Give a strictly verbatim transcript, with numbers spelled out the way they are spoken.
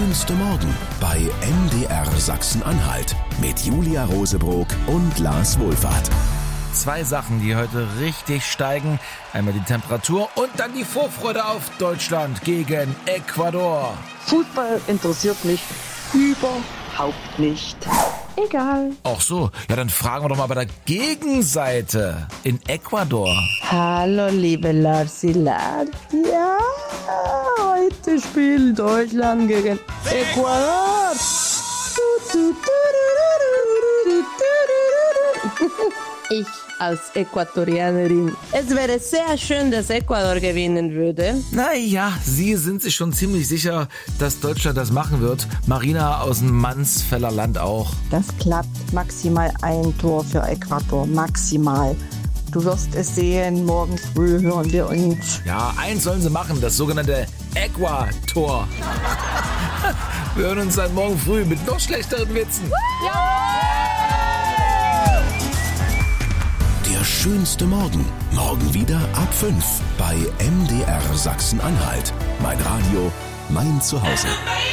schönste Morgen bei M D R Sachsen-Anhalt mit Julia Rosebrock und Lars Wohlfahrt. Zwei Sachen, die heute richtig steigen. Einmal die Temperatur und dann die Vorfreude auf Deutschland gegen Ecuador. Fußball interessiert mich überhaupt nicht. Egal. Ach so, ja, dann fragen wir doch mal bei der Gegenseite in Ecuador. Hallo, liebe Larsi Lars. Ja, heute spielt Deutschland gegen Ecuador. Ich als Äquatorianerin. Es wäre sehr schön, dass Ecuador gewinnen würde. Naja, Sie sind sich schon ziemlich sicher, dass Deutschland das machen wird. Marina aus dem Mansfeller Land auch. Das klappt. Maximal ein Tor für Ecuador. Maximal. Du wirst es sehen. Morgen früh hören wir uns. Ja, eins sollen Sie machen, das sogenannte Ecuador. Wir hören uns dann morgen früh mit noch schlechteren Witzen. Der schönste Morgen. Morgen wieder ab fünf bei M D R Sachsen-Anhalt. Mein Radio, mein Zuhause.